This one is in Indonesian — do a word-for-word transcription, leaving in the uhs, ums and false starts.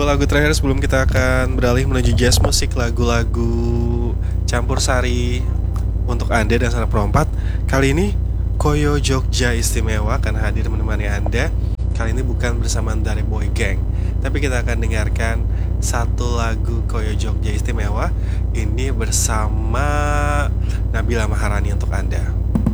Dua lagu terakhir sebelum kita akan beralih menuju jazz musik, lagu-lagu campur sari untuk Anda dan sanak perempat. Kali ini Koyo Jogja Istimewa akan hadir menemani Anda. Kali ini bukan bersama dari Boy Gang, tapi kita akan dengarkan satu lagu Koyo Jogja Istimewa ini bersama Nabila Maharani untuk Anda.